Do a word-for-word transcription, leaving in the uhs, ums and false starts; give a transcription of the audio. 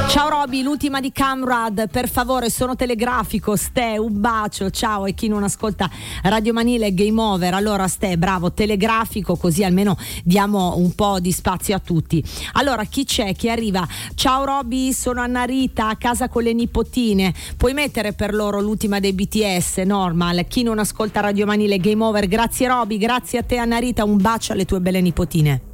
Ciao Roby, l'ultima di Camrad, per favore, sono telegrafico. Ste, un bacio, ciao. E chi non ascolta Radio Manile Game Over, allora Ste, bravo, telegrafico, così almeno diamo un po' di spazio a tutti. Allora, chi c'è? Chi arriva? Ciao Roby, sono Anna Rita, a casa con le nipotine. Puoi mettere per loro l'ultima dei B T S, Normal? Chi non ascolta Radio Manile Game Over, grazie Roby, grazie a te Anna Rita, un bacio alle tue belle nipotine.